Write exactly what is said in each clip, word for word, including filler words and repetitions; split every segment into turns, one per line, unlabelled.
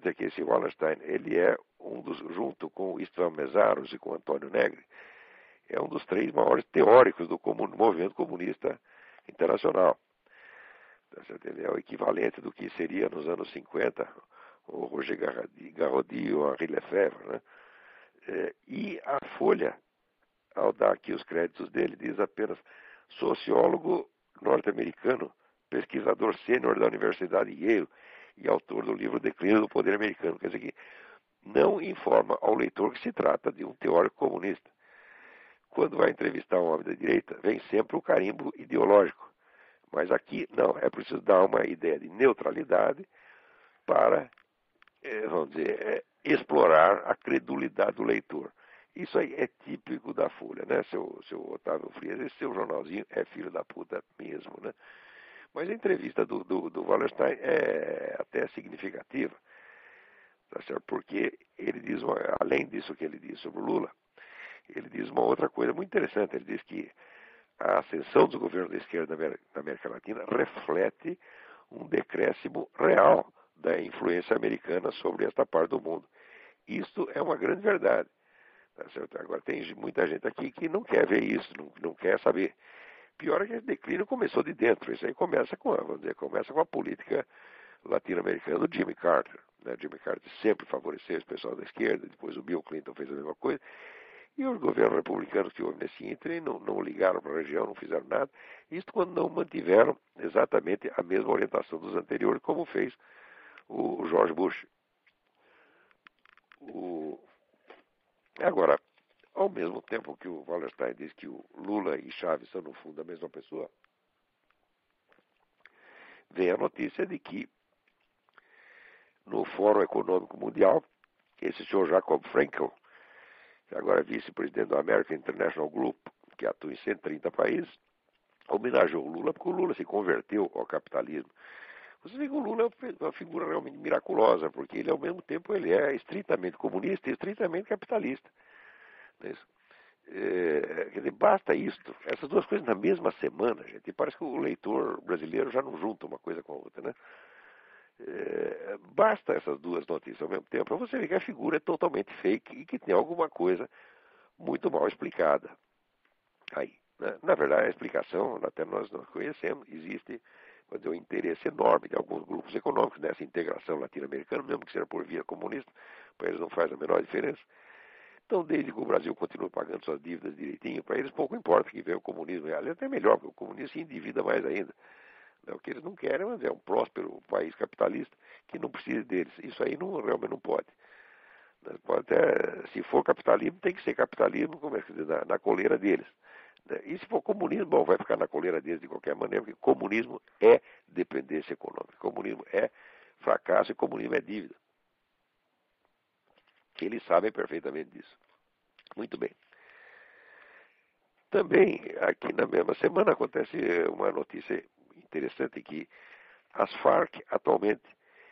dizer que esse Wallerstein, ele é um dos, junto com Istvan Mesaros e com Antônio Negri, é um dos três maiores teóricos do comun, movimento comunista internacional. Ele é o equivalente do que seria nos anos cinquenta o Roger Garaudy e o Henri Lefebvre, né? É, e a Folha, ao dar aqui os créditos dele, diz apenas sociólogo norte-americano, pesquisador sênior da Universidade Yale e autor do livro Declínio do Poder Americano. Quer dizer que não informa ao leitor que se trata de um teórico comunista. Quando vai entrevistar um homem da direita, vem sempre o carimbo ideológico. Mas aqui, não, é preciso dar uma ideia de neutralidade para, é, vamos dizer, é, explorar a credulidade do leitor. Isso aí é típico da Folha, né, seu, seu Otávio Frias? Esse seu jornalzinho é filho da puta mesmo, né? Mas a entrevista do, do, do Wallerstein é até significativa, tá certo? Porque ele diz, uma, além disso que ele diz sobre o Lula, ele diz uma outra coisa muito interessante. Ele diz que a ascensão do governo da esquerda na América Latina reflete um decréscimo real da influência americana sobre esta parte do mundo. Isto é uma grande verdade. Tá certo? Agora, tem muita gente aqui que não quer ver isso, não, não quer saber. Pior é que esse declínio começou de dentro. Isso aí começa com, vamos dizer, começa com a política latino-americana do Jimmy Carter. Né? Jimmy Carter sempre favoreceu esse pessoal da esquerda, depois o Bill Clinton fez a mesma coisa. E os governos republicanos que houve nesse ínterim não, não ligaram para a região, não fizeram nada. Isto quando não mantiveram exatamente a mesma orientação dos anteriores, como fez o George Bush. O... Agora, ao mesmo tempo que o Wallerstein diz que o Lula e Chávez são, no fundo, a mesma pessoa, vem a notícia de que no Fórum Econômico Mundial, esse senhor Jacob Frenkel, que agora é vice-presidente do American International Group, que atua em cento e trinta países, homenageou o Lula porque o Lula se converteu ao capitalismo. Você vê que o Lula é uma figura realmente miraculosa, porque ele, ao mesmo tempo, ele é estritamente comunista e estritamente capitalista. É, quer dizer, basta isto, essas duas coisas na mesma semana, gente, e parece que o leitor brasileiro já não junta uma coisa com a outra, né? É, basta essas duas notícias ao mesmo tempo para você ver que a figura é totalmente fake e que tem alguma coisa muito mal explicada. Aí, né? Na verdade, a explicação, até nós não conhecemos, existe dizer, um interesse enorme de alguns grupos econômicos nessa integração latino-americana, mesmo que seja por via comunista, para eles não faz a menor diferença. Então, desde que o Brasil continue pagando suas dívidas direitinho, para eles pouco importa que venha o comunismo. Aliás, até melhor, porque o comunismo se endivida mais ainda. O que eles não querem é um próspero país capitalista que não precise deles. Isso aí não, realmente não pode. pode até, se for capitalismo, tem que ser capitalismo como é que dizer, na, na coleira deles. E se for comunismo, bom, vai ficar na coleira deles de qualquer maneira, porque comunismo é dependência econômica. Comunismo é fracasso e comunismo é dívida. Eles sabem perfeitamente disso. Muito bem. Também, aqui na mesma semana, acontece uma notícia interessante que as Farc atualmente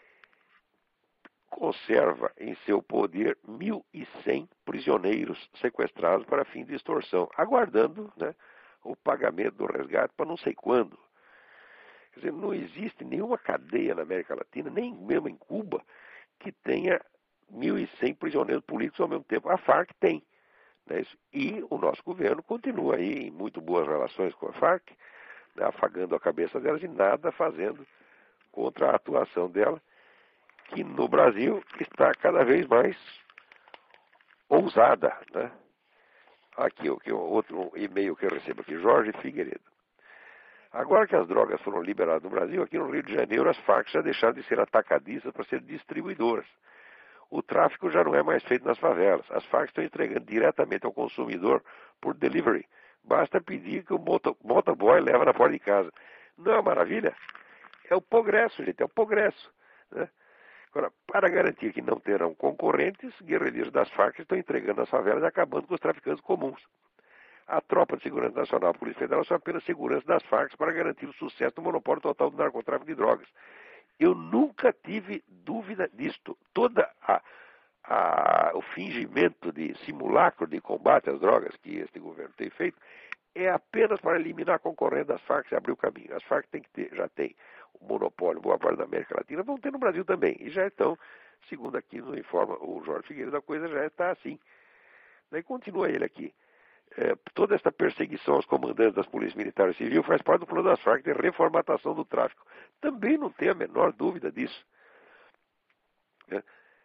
conserva em seu poder mil e cem prisioneiros sequestrados para fim de extorsão, aguardando, né, o pagamento do resgate para não sei quando. Quer dizer, não existe nenhuma cadeia na América Latina, nem mesmo em Cuba, que tenha mil e cem prisioneiros políticos ao mesmo tempo. A Farc tem. Né, e o nosso governo continua aí em muito boas relações com a Farc, né, afagando a cabeça delas e nada fazendo contra a atuação dela, que no Brasil está cada vez mais ousada. Né? Aqui, aqui outro e-mail que eu recebo aqui, Jorge Figueiredo. Agora que as drogas foram liberadas no Brasil, aqui no Rio de Janeiro, as Farc já deixaram de ser atacadistas para ser distribuidoras. O tráfico já não é mais feito nas favelas. As Farc estão entregando diretamente ao consumidor por delivery. Basta pedir que o moto, motoboy leva na porta de casa. Não é uma maravilha? É o progresso, gente, é o progresso. Né? Agora, para garantir que não terão concorrentes, guerrilheiros das Farc estão entregando as favelas e acabando com os traficantes comuns. A Tropa de Segurança Nacional, a Polícia Federal, são apenas segurança das Farc para garantir o sucesso do monopólio total do narcotráfico de drogas. Eu nunca tive dúvida disto. Toda a, a, o fingimento de simulacro de combate às drogas que este governo tem feito é apenas para eliminar a concorrência das Farc e abrir o caminho. As Farc tem que ter, já tem o monopólio, boa parte da América Latina, vão ter no Brasil também. E já estão Segundo aqui nos informa o Jorge Figueiredo, a coisa já está assim. Daí continua ele aqui. É, toda essa perseguição aos comandantes das polícias militares e civil faz parte do plano das Farc de reformatação do tráfico. Também não tem a menor dúvida disso. É.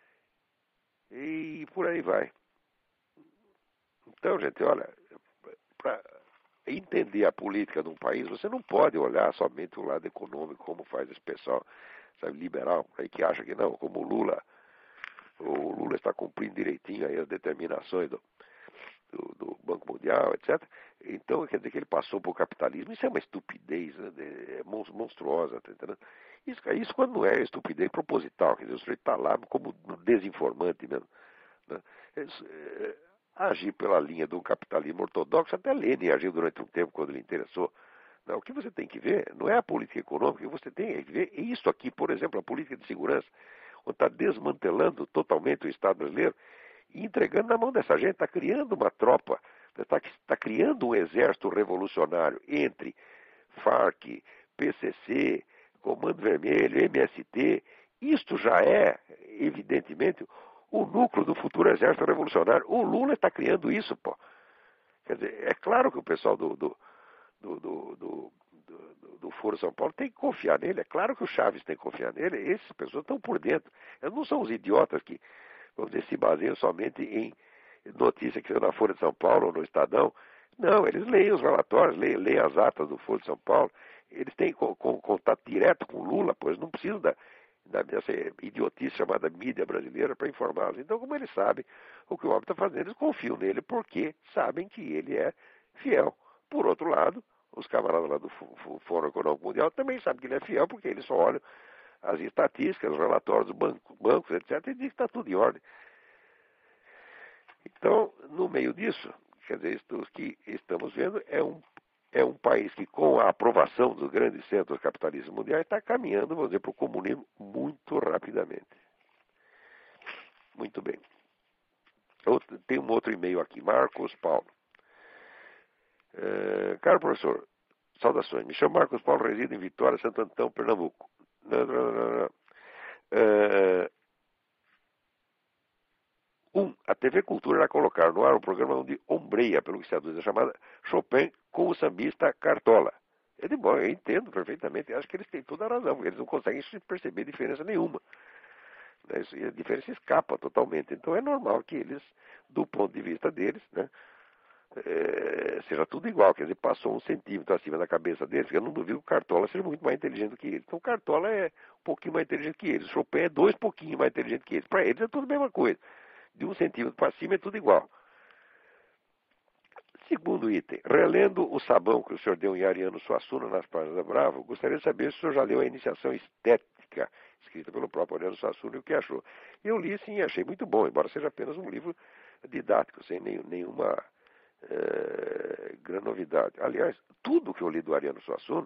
E por aí vai. Então, gente, olha, para entender a política de um país, você não pode olhar somente o lado econômico, como faz esse pessoal, sabe, liberal, aí que acha que não, como o Lula, o Lula está cumprindo direitinho aí as determinações do, do, do Banco Mundial, etcétera. Então, quer dizer que ele passou para o capitalismo. Isso é uma estupidez, né, é monstruosa, tá entendendo? Isso, isso quando não é estupidez proposital, quer dizer, o sujeito está lá como desinformante mesmo. Né? Isso, é, agir pela linha do capitalismo ortodoxo, até Lenin agiu durante um tempo quando lhe interessou. Não, o que você tem que ver não é a política econômica, o que você tem que ver é isso aqui, por exemplo, a política de segurança, onde está desmantelando totalmente o Estado brasileiro e entregando na mão dessa gente, está criando uma tropa, está tá criando um exército revolucionário entre Farc, P C C, Comando Vermelho, M S T. Isto já é, evidentemente, o núcleo do futuro exército revolucionário. O Lula está criando isso, pô. Quer dizer, é claro que o pessoal do, do, do, do, do, do, do Foro São Paulo tem que confiar nele. É claro que o Chaves tem que confiar nele. Essas pessoas estão por dentro. Eles não são os idiotas que, vamos dizer, se baseiam somente em notícia que saiu na Folha de São Paulo ou no Estadão. Não, eles leem os relatórios, leem, leem as atas do Foro de São Paulo. Eles têm com, com, contato direto com o Lula, pois não precisam da, dessa idiotice chamada mídia brasileira para informá-los. Então, como eles sabem o que o homem está fazendo, eles confiam nele porque sabem que ele é fiel. Por outro lado, os camaradas lá do Fórum Econômico Mundial também sabem que ele é fiel porque eles só olham as estatísticas, os relatórios dos banco, bancos, etcétera, e dizem que está tudo em ordem. Então, no meio disso, quer dizer, o que estamos vendo é um É um país que, com a aprovação dos grandes centros capitalistas mundiais, está caminhando, vamos dizer, para o comunismo muito rapidamente. Muito bem. Outro, tem um outro e-mail aqui, Marcos Paulo. É, caro professor, saudações. Me chamo Marcos Paulo, resido em Vitória, Santo Antão, Pernambuco. É, um, a T V Cultura irá colocar no ar um programa onde ombreia, pelo que se aduz, a chamada Chopin com o sambista Cartola. É de bom, eu entendo perfeitamente, acho que eles têm toda a razão, porque eles não conseguem perceber diferença nenhuma. Né? E a diferença escapa totalmente. Então é normal que eles, do ponto de vista deles, né, é, seja tudo igual. Quer dizer, passou um centímetro acima da cabeça deles, eu não duvido que o Cartola seja muito mais inteligente do que eles. Então o Cartola é um pouquinho mais inteligente que eles, o Chopin é dois pouquinho mais inteligente que eles. Para eles é tudo a mesma coisa. De um centímetro para cima é tudo igual. Segundo item, relendo o sabão que o senhor deu em Ariano Suassuna nas páginas da Bravo, gostaria de saber se o senhor já leu a Iniciação Estética, escrita pelo próprio Ariano Suassuna, e o que achou. Eu li sim e achei muito bom, embora seja apenas um livro didático, sem nenhuma é, grande novidade. Aliás, tudo que eu li do Ariano Suassuna,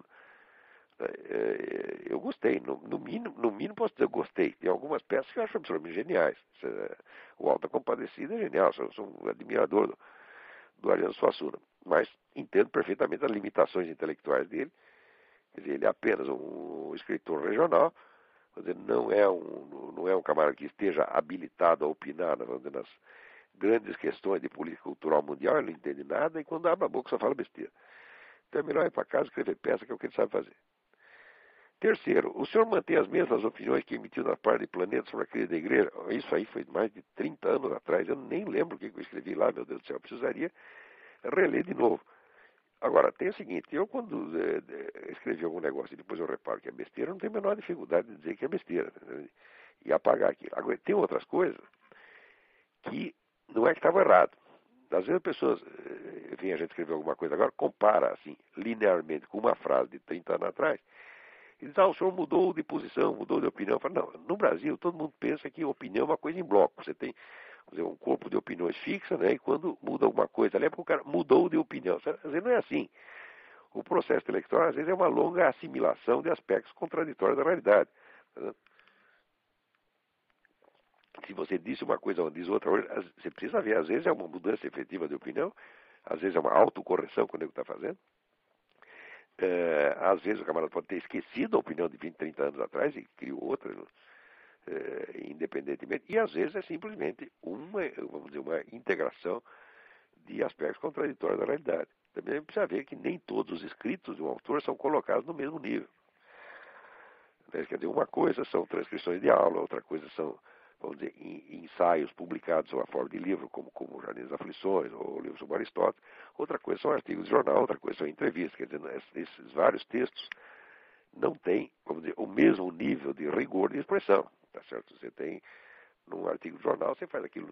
é, eu gostei. No, no, mínimo, no mínimo posso dizer que eu gostei. Tem algumas peças que eu acho absolutamente geniais. O Alta Compadecida é genial, eu sou um admirador do do Ariano Suassuna, mas entendo perfeitamente as limitações intelectuais dele. Quer dizer, ele é apenas um escritor regional, quer dizer, não é um, não é um camarada que esteja habilitado a opinar, vamos dizer, nas grandes questões de política cultural mundial, ele não entende nada, e quando abre a boca só fala besteira. Então é melhor ir para casa e escrever peça, que é o que ele sabe fazer. Terceiro, o senhor mantém as mesmas opiniões que emitiu na parte de Planeta sobre a crise da igreja? Isso aí foi mais de trinta anos atrás, eu nem lembro o que eu escrevi lá, meu Deus do céu, eu precisaria reler de novo. Agora, tem o seguinte, eu quando é, escrevi algum negócio e depois eu reparo que é besteira, eu não tenho a menor dificuldade de dizer que é besteira, né? E apagar aquilo. Agora, tem outras coisas que não é que estava errado. Às vezes as pessoas, vem a gente escrever alguma coisa agora, compara assim, linearmente com uma frase de trinta anos atrás, e diz, ah, o senhor mudou de posição, mudou de opinião. Eu falo, não, no Brasil todo mundo pensa que opinião é uma coisa em bloco. Você tem dizer, um corpo de opiniões fixa, né? E quando muda alguma coisa ali é porque o cara mudou de opinião. Às vezes não é assim. O processo eleitoral, às vezes, é uma longa assimilação de aspectos contraditórios da realidade. Né? Se você disse uma coisa ou diz outra, você precisa ver, às vezes é uma mudança efetiva de opinião, às vezes é uma autocorreção que o nego está fazendo. É, às vezes o camarada pode ter esquecido a opinião de vinte, trinta anos atrás e criou outra. Né? eh, independentemente, e às vezes é simplesmente uma, vamos dizer, uma integração de aspectos contraditórios da realidade. Também precisa ver que nem todos os escritos de um autor são colocados no mesmo nível. Quer dizer, uma coisa são transcrições de aula, outra coisa são, vamos dizer, ensaios publicados sob a forma de livro, como, como o Jardim das Aflições, ou o livro sobre Aristóteles. Outra coisa são artigos de jornal, outra coisa são entrevistas. Quer dizer, esses vários textos não têm, vamos dizer, o mesmo nível de rigor de expressão. Tá certo? Você tem, num artigo de jornal, você faz aquilo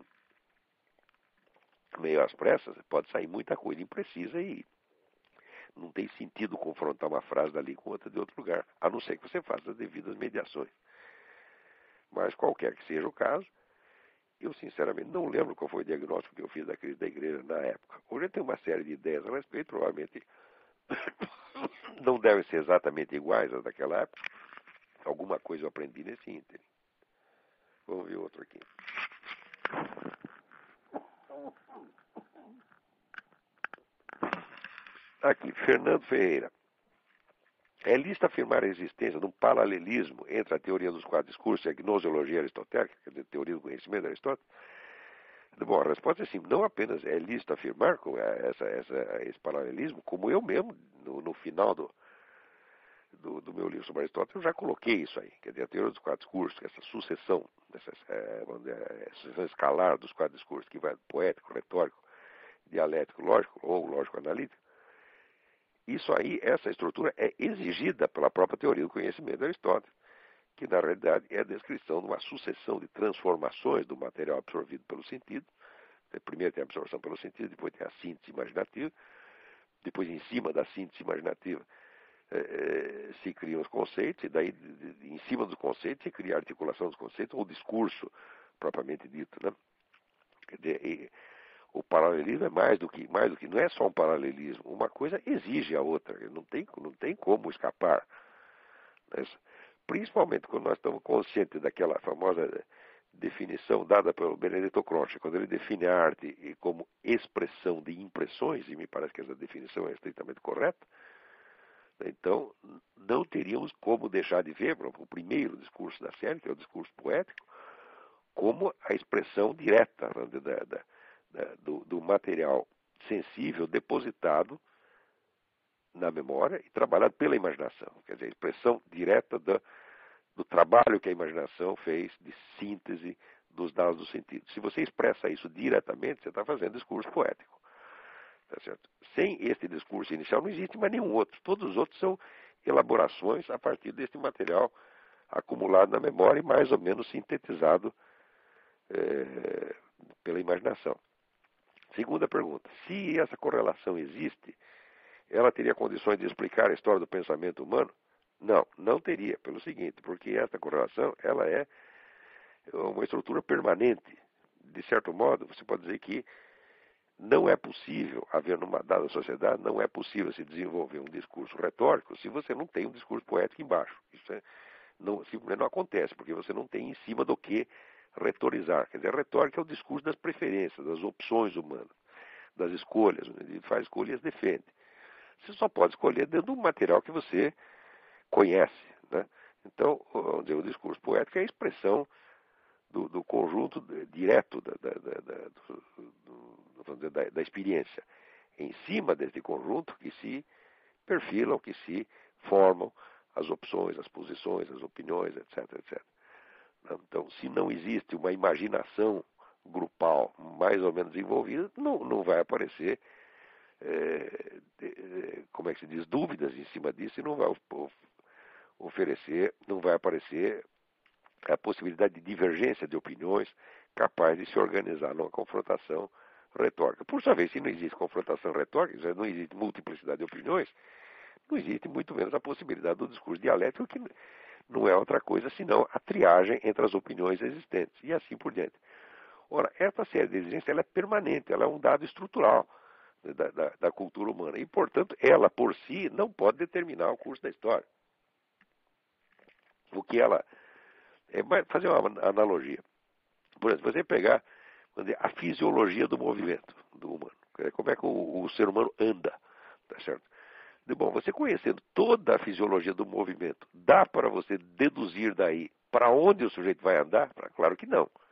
meio às pressas, pode sair muita coisa imprecisa e não tem sentido confrontar uma frase dali com outra de outro lugar, a não ser que você faça as devidas mediações. Mas qualquer que seja o caso, eu sinceramente não lembro qual foi o diagnóstico que eu fiz da crise da igreja na época. Hoje eu tenho uma série de ideias a respeito, provavelmente não devem ser exatamente iguais às daquela época. Alguma coisa eu aprendi nesse ínterim. Vamos ver outro aqui. Aqui, Fernando Ferreira. É lícito afirmar a existência de um paralelismo entre a teoria dos quatro discursos e a gnoseologia aristotélica, quer dizer, a teoria do conhecimento de Aristóteles? Bom, a resposta é sim. Não apenas é lícito afirmar essa, essa, esse paralelismo, como eu mesmo, no, no final do, do, do meu livro sobre Aristóteles, eu já coloquei isso aí. Quer dizer, a teoria dos quatro discursos, essa sucessão, essa, é, vamos dizer, sucessão escalar dos quatro discursos, que vai do poético, retórico, dialético, lógico ou lógico-analítico. Isso aí, essa estrutura é exigida pela própria teoria do conhecimento de Aristóteles, que na realidade é a descrição de uma sucessão de transformações do material absorvido pelo sentido. Primeiro tem a absorção pelo sentido, depois tem a síntese imaginativa, depois em cima da síntese imaginativa eh, se criam os conceitos, e daí de, de, em cima dos conceitos se cria a articulação dos conceitos, ou o discurso propriamente dito, né? Quer dizer, e, o paralelismo é mais do que, mais do que, não é só um paralelismo, uma coisa exige a outra, não tem, não tem como escapar. Mas, principalmente quando nós estamos conscientes daquela famosa definição dada pelo Benedetto Croce, quando ele define a arte como expressão de impressões, e me parece que essa definição é estritamente correta, então não teríamos como deixar de ver, por exemplo, o primeiro discurso da série, que é o discurso poético, como a expressão direta, né, da, da, da, do, do material sensível depositado na memória e trabalhado pela imaginação. Quer dizer, a expressão direta da, do trabalho que a imaginação fez de síntese dos dados do sentido. Se você expressa isso diretamente, você está fazendo discurso poético. Tá certo? Sem este discurso inicial não existe mais nenhum outro. Todos os outros são elaborações a partir deste material acumulado na memória e mais ou menos sintetizado é, pela imaginação. Segunda pergunta. Se essa correlação existe, ela teria condições de explicar a história do pensamento humano? Não, não teria, pelo seguinte, porque essa correlação ela é uma estrutura permanente. De certo modo, você pode dizer que não é possível haver numa dada sociedade, não é possível se desenvolver um discurso retórico se você não tem um discurso poético embaixo. Isso é, não, simplesmente não acontece, porque você não tem em cima do que retorizar. Quer dizer, a retórica é o discurso das preferências, das opções humanas, das escolhas. Ele faz escolhas e as defende. Você só pode escolher dentro do material que você conhece, né? Então, o discurso poético é a expressão do, do conjunto direto da, da, da, da, do, do, da, da experiência. Em cima desse conjunto que se perfilam, que se formam as opções, as posições, as opiniões, etc, etcétera. Então, se não existe uma imaginação grupal mais ou menos desenvolvida, não, não vai aparecer, é, de, como é que se diz, dúvidas em cima disso e não vai oferecer, não vai aparecer a possibilidade de divergência de opiniões capaz de se organizar numa confrontação retórica. Por sua vez, se não existe confrontação retórica, não existe multiplicidade de opiniões, não existe muito menos a possibilidade do discurso dialético, que não é outra coisa senão a triagem entre as opiniões existentes, e assim por diante. Ora, essa série de exigências ela é permanente, ela é um dado estrutural da, da, da cultura humana, e, portanto, ela, por si, não pode determinar o curso da história. O que ela... É fazer uma analogia. Por exemplo, você pegar dizer, a fisiologia do movimento do humano, como é que o, o ser humano anda, tá certo? Bom, você conhecendo toda a fisiologia do movimento, dá para você deduzir daí para onde o sujeito vai andar? Claro que não.